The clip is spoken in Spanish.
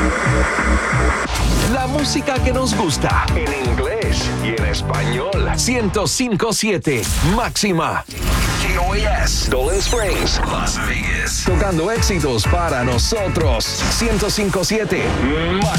La música que nos gusta en inglés y en español. 105.7 Máxima. KOAS, Golden Springs, Las Vegas. Tocando éxitos para nosotros. 105.7 Máxima.